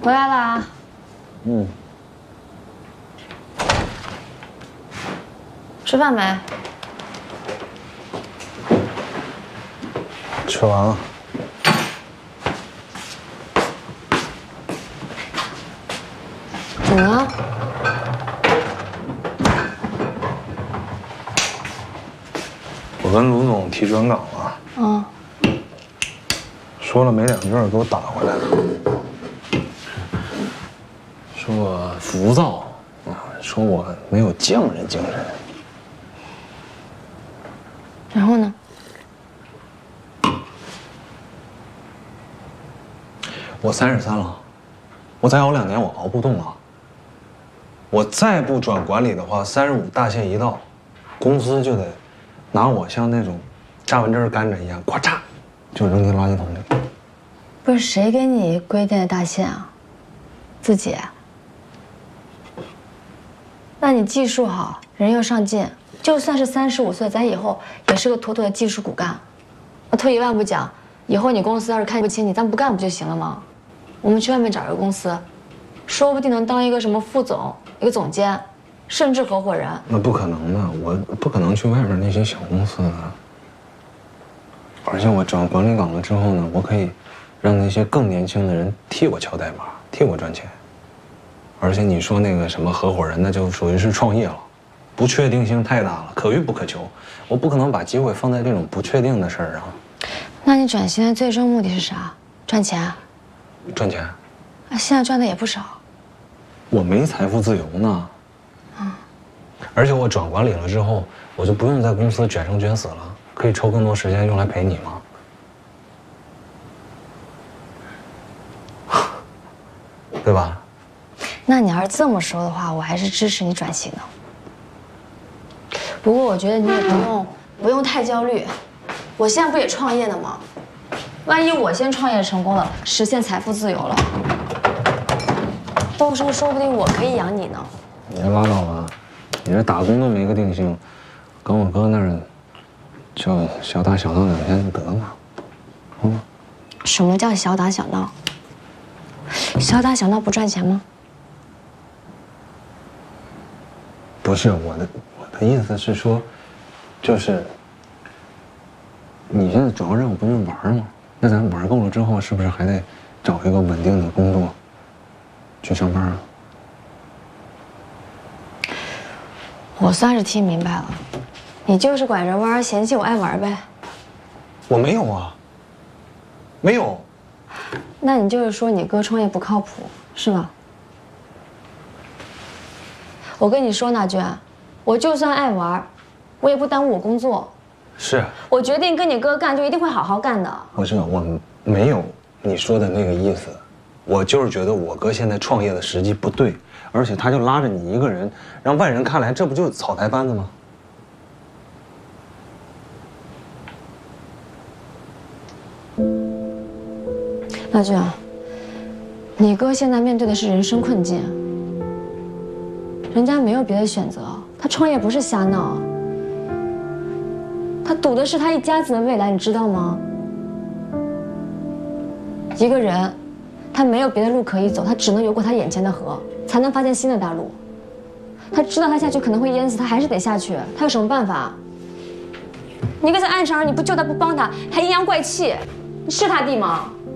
回来啦。 嗯。 吃饭没？ 吃完了。 怎么了？ 我跟卢总提转岗了。 嗯。 说了没2句，给我打回来了。说我浮躁啊，说我没有匠人精神。 然后呢？ 我33了，我再熬2年，我熬不动了。我再不转管理的话，35大限一到，公司就得拿我像那种榨完汁甘蔗一样，咵嚓就扔进垃圾桶里。 不是谁给你规定的大限啊？自己。那你技术好，人又上进，就算是35岁，咱以后也是个妥妥的技术骨干。那退一万步讲，以后你公司要是看不起你，咱不干不就行了吗？我们去外面找一个公司，说不定能当一个什么副总、一个总监，甚至合伙人。 那不可能的，我不可能去外面那些小公司的。而且我转管理岗了之后呢，我可以让那些更年轻的人替我敲代码，替我赚钱。而且你说那个什么合伙人，那就属于是创业了，不确定性太大了，可遇不可求。我不可能把机会放在这种不确定的事儿上。 那你转型的最终目的是啥？赚钱？ 赚钱？ 啊，现在赚的也不少。 我没财富自由呢。而且我转管理了之后，我就不用在公司卷生卷死了，可以抽更多时间用来陪你吗？对吧？ 那你要是这么说的话，我还是支持你转型的。不过我觉得你也不用太焦虑，我现在不也创业呢吗？万一我先创业成功了，实现财富自由了，到时候说不定我可以养你呢。 你先拉倒吧，你这打工都没个定性，跟我哥那儿就小打小闹2天就得了。 什么叫小打小闹？小打小闹不赚钱吗？ 不是我的意思是说，就是你现在主要任务不就是玩吗？那咱玩够了之后，是不是还得找一个稳定的工作去上班啊？ 我算是听明白了，你就是拐着弯嫌弃我爱玩呗。 我没有啊，没有。 那你就是说你哥创业不靠谱，是吧？我跟你说，娜娟，我就算爱玩，我也不耽误我工作。 是。 我决定跟你哥干，就一定会好好干的。 我知道，我没有你说的那个意思，我就是觉得我哥现在创业的时机不对，而且他就拉着你一个人，让外人看来这不就是草台班子吗？ 娜娟，你哥现在面对的是人生困境，人家没有别的选择，他创业不是瞎闹，他赌的是他一家子的未来，你知道吗？一个人，他没有别的路可以走，他只能游过他眼前的河，才能发现新的大陆。他知道他下去可能会淹死，他还是得下去，他有什么办法？你一个在岸上人，你不救他不帮他，还阴阳怪气，你是他弟吗？